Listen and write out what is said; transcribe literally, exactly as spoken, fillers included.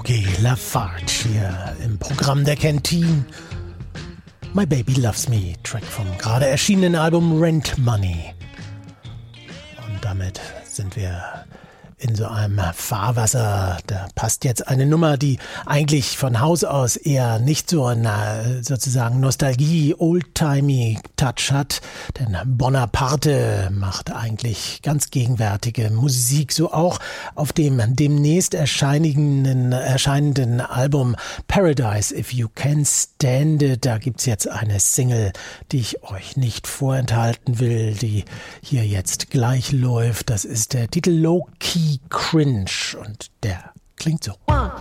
Boogie Lafarge hier im Programm der Canteen. My Baby Loves Me, Track vom gerade erschienenen Album Rent Money. Und damit sind wir in so einem Fahrwasser. Da passt jetzt eine Nummer, die eigentlich von Haus aus eher nicht so eine sozusagen Nostalgie, Oldtimey Touch hat. Denn Bonaparte macht eigentlich ganz gegenwärtige Musik, so auch auf dem demnächst erscheinenden, erscheinenden Album Paradise If You Can Stand It. Da gibt's jetzt eine Single, die ich euch nicht vorenthalten will, die hier jetzt gleich läuft. Das ist der Titel Low Key Cringe und der klingt so.